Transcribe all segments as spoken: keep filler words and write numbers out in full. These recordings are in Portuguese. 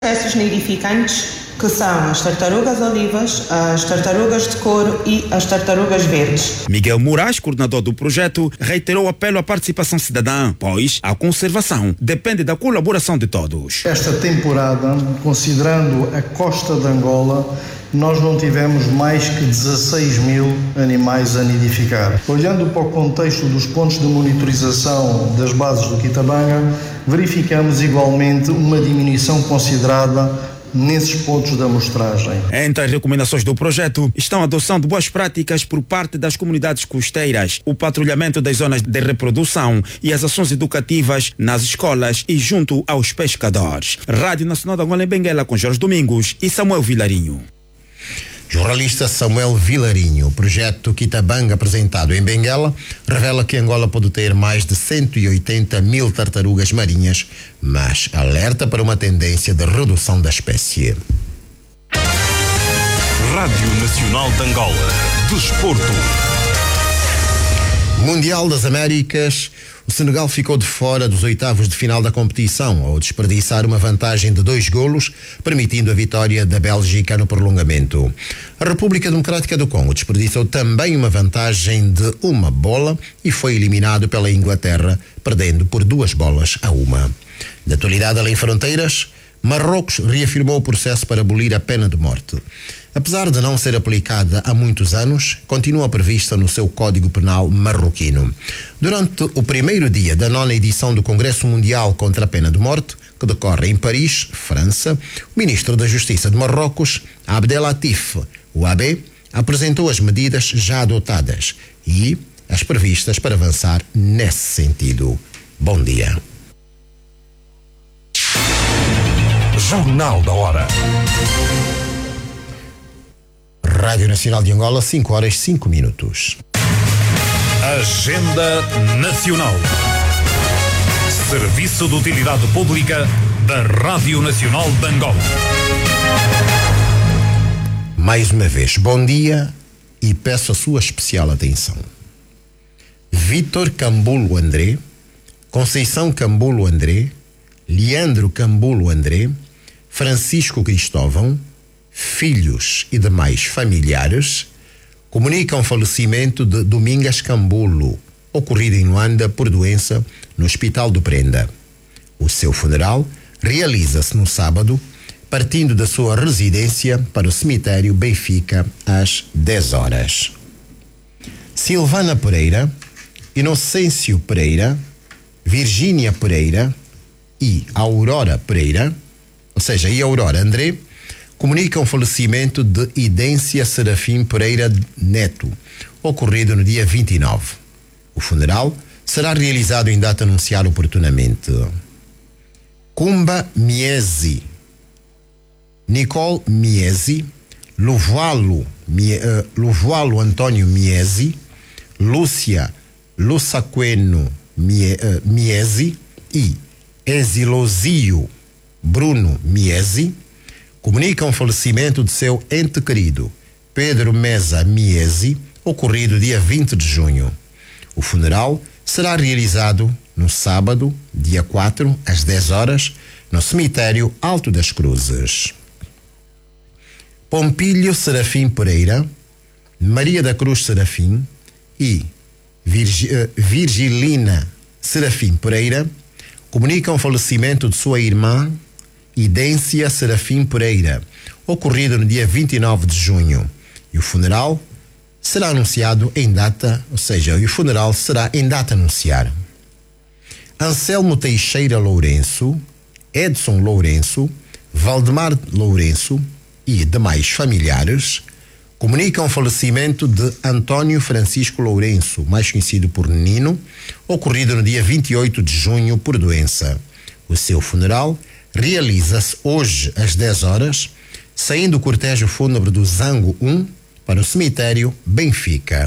espécies nidificantes, que são as tartarugas olivas, as tartarugas de couro e as tartarugas verdes. Miguel Moraes, coordenador do projeto, reiterou o apelo à participação cidadã, pois a conservação depende da colaboração de todos. Esta temporada, considerando a costa de Angola, nós não tivemos mais que dezasseis mil animais a nidificar. Olhando para o contexto dos pontos de monitorização das bases do Quitabanga, verificamos igualmente uma diminuição considerada nesses pontos da amostragem. Entre as recomendações do projeto estão a adoção de boas práticas por parte das comunidades costeiras, o patrulhamento das zonas de reprodução e as ações educativas nas escolas e junto aos pescadores. Rádio Nacional da Angola em Benguela com Jorge Domingos e Samuel Vilarinho. Jornalista Samuel Vilarinho. O projeto Quitabanga, apresentado em Benguela, revela que Angola pode ter mais de cento e oitenta mil tartarugas marinhas, mas alerta para uma tendência de redução da espécie. Rádio Nacional de Angola. Desporto. Mundial das Américas. O Senegal ficou de fora dos oitavos de final da competição ao desperdiçar uma vantagem de dois golos, permitindo a vitória da Bélgica no prolongamento. A República Democrática do Congo desperdiçou também uma vantagem de uma bola e foi eliminado pela Inglaterra, perdendo por duas bolas a uma. Na atualidade, além fronteiras, Marrocos reafirmou o processo para abolir a pena de morte. Apesar de não ser aplicada há muitos anos, continua prevista no seu Código Penal marroquino. Durante o primeiro dia da nona edição do Congresso Mundial contra a Pena de Morte, que decorre em Paris, França, o Ministro da Justiça de Marrocos, Abdelatif Ouabe, apresentou as medidas já adotadas e as previstas para avançar nesse sentido. Bom dia. Jornal da Hora. Rádio Nacional de Angola, cinco horas e cinco minutos. Agenda Nacional. Serviço de Utilidade Pública da Rádio Nacional de Angola. Mais uma vez, bom dia e peço a sua especial atenção. Vítor Cambulo André, Conceição Cambulo André, Leandro Cambulo André, Francisco Cristóvão, filhos e demais familiares, comunicam o falecimento de Domingas Cambulo, ocorrido em Luanda por doença no Hospital do Prenda. O seu funeral realiza-se no sábado, partindo da sua residência para o cemitério Benfica às dez horas. Silvana Pereira, Inocêncio Pereira, Virgínia Pereira e Aurora Pereira, ou seja, e Aurora André, comunicam o falecimento de Idência Serafim Pereira Neto, ocorrido no dia vinte e nove. O funeral será realizado em data anunciada oportunamente. Kumba Miesi, Nicole Miesi, Luvualo, Mie, uh, Luvualo Antônio Miesi, Lúcia Lussaqueno Mie, uh, Miesi e Exilosio Bruno Miesi, comunicam o falecimento de seu ente querido, Pedro Mesa Miesi, ocorrido dia vinte de junho. O funeral será realizado no sábado, dia quatro, às dez horas, no cemitério Alto das Cruzes. Pompílio Serafim Pereira, Maria da Cruz Serafim e Virgi, uh, Virgilina Serafim Pereira comunicam o falecimento de sua irmã Idência Serafim Pereira, ocorrido no dia vinte e nove de junho. E o funeral será anunciado em data, ou seja, o funeral será em data anunciada. Anselmo Teixeira Lourenço, Edson Lourenço, Valdemar Lourenço e demais familiares comunicam o falecimento de Antônio Francisco Lourenço, mais conhecido por Nino, ocorrido no dia vinte e oito de junho por doença. O seu funeral realiza-se hoje às dez horas, saindo o cortejo fúnebre do Zango um para o cemitério Benfica.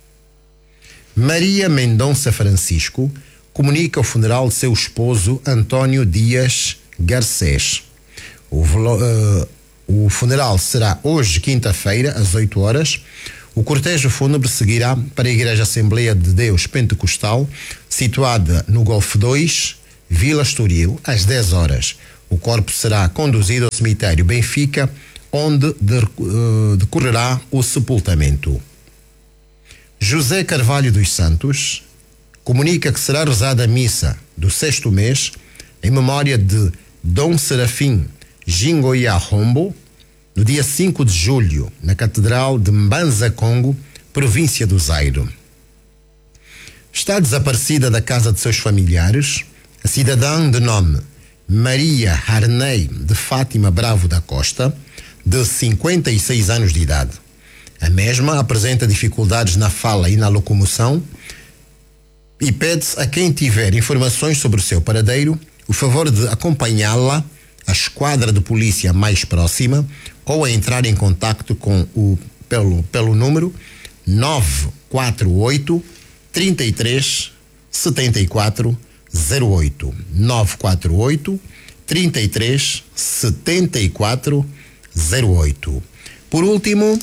Maria Mendonça Francisco comunica o funeral de seu esposo Antônio Dias Garcês. O, uh, o funeral será hoje, quinta-feira, às oito horas. O cortejo fúnebre seguirá para a Igreja Assembleia de Deus Pentecostal, situada no Golfo dois, Vila Estoril, às dez horas. O corpo será conduzido ao cemitério Benfica, onde decorrerá o sepultamento. José Carvalho dos Santos comunica que será rezada a missa do sexto mês em memória de Dom Serafim Jingoia Rombo, no dia cinco de julho, na Catedral de Mbanza Congo, província do Zaire. Está desaparecida da casa de seus familiares a cidadã de nome Maria Harney de Fátima Bravo da Costa, de cinquenta e seis anos de idade. A mesma apresenta dificuldades na fala e na locomoção e pede-se a quem tiver informações sobre o seu paradeiro o favor de acompanhá-la à esquadra de polícia mais próxima ou a entrar em contacto com o pelo, pelo número nove quatro oito, três três, sete quatro zero oito. nove quatro oito, três três, sete quatro zero oito. Por último,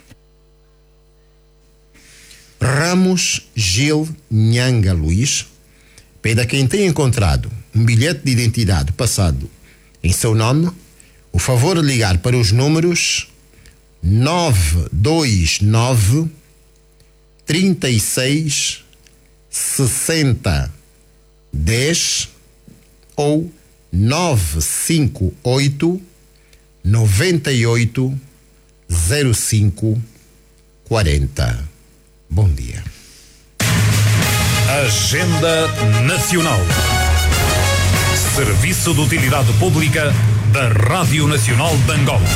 Ramos Gil Nhanga Luiz pede a quem tem encontrado um bilhete de identidade passado em seu nome o favor de ligar para os números nove dois nove, trinta e seis, sessenta, dez ou nove cinco oito, noventa e oito, zero cinco, quarenta. Bom dia. Agenda Nacional. Serviço de Utilidade Pública da Rádio Nacional de Angola.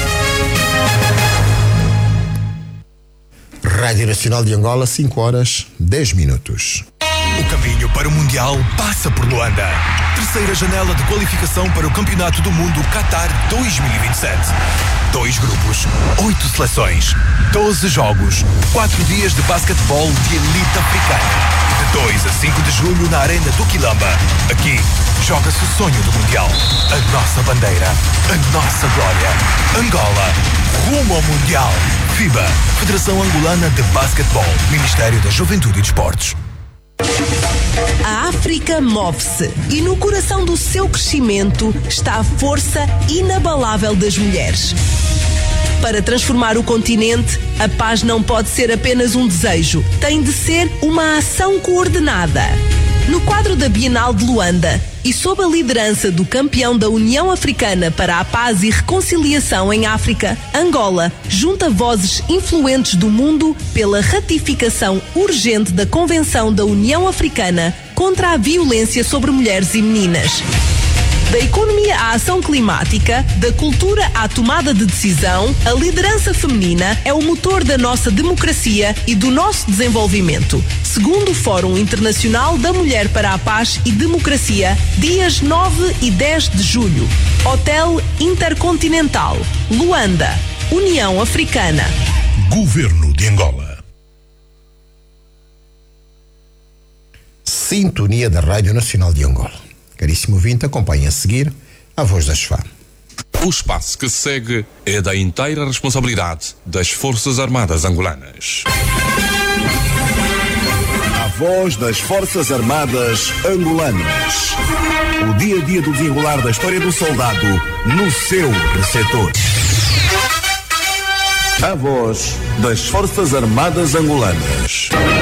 Rádio Nacional de Angola, cinco horas, dez minutos. O caminho para o Mundial passa por Luanda. Terceira janela de qualificação para o Campeonato do Mundo Qatar dois mil e vinte e sete. Dois grupos, oito seleções, doze jogos, quatro dias de basquetebol de elite africana. De dois a cinco de julho na Arena do Quilamba. Aqui joga-se o sonho do Mundial. A nossa bandeira, a nossa glória. Angola, rumo ao Mundial. FIBA, Federação Angolana de Basquetebol, Ministério da Juventude e Desportos. A África move-se e no coração do seu crescimento está a força inabalável das mulheres. Para transformar o continente, a paz não pode ser apenas um desejo, tem de ser uma ação coordenada. No quadro da Bienal de Luanda e sob a liderança do campeão da União Africana para a Paz e Reconciliação em África, Angola junta vozes influentes do mundo pela ratificação urgente da Convenção da União Africana contra a violência sobre mulheres e meninas. Da economia à ação climática, da cultura à tomada de decisão, a liderança feminina é o motor da nossa democracia e do nosso desenvolvimento. Segundo o Fórum Internacional da Mulher para a Paz e Democracia, dias nove e dez de julho. Hotel Intercontinental, Luanda, União Africana. Governo de Angola. Sintonia da Rádio Nacional de Angola. Caríssimo ouvinte, acompanhe a seguir a Voz da Chefã. O espaço que se segue é da inteira responsabilidade das Forças Armadas Angolanas. A Voz das Forças Armadas Angolanas. O dia a dia do desenrolar da história do soldado no seu receptor. A Voz das Forças Armadas Angolanas.